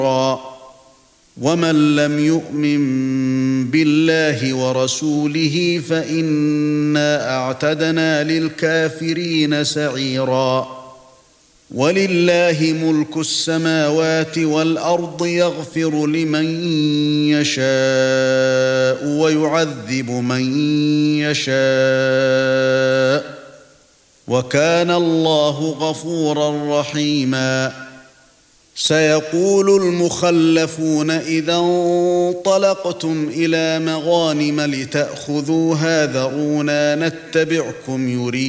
ومن لم يؤمن بالله ورسوله فإنا أعتدنا للكافرين سعيرا ولله ملك السماوات والأرض يغفر لمن يشاء ويعذب من يشاء وكان الله غفورا رحيما سيقول المخلفون إذا انطلقتم إلى مغانم لتأخذوها ذرونا نتبعكم